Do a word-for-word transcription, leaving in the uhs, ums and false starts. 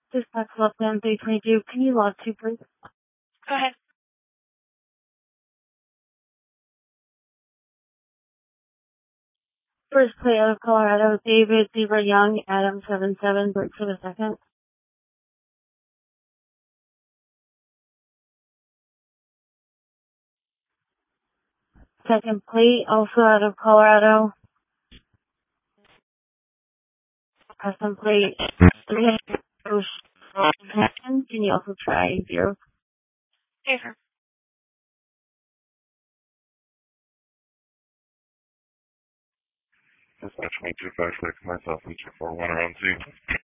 Dispatch left plan three twenty-two. Can you log two, please? Go ahead. First plate out of Colorado, David Zebra Young, Adam seven seven, break for the second. Second plate, also out of Colorado. Custom plate. Can you also try zero? Yes, sir. Dispatch one two five six, myself, and two four one around two.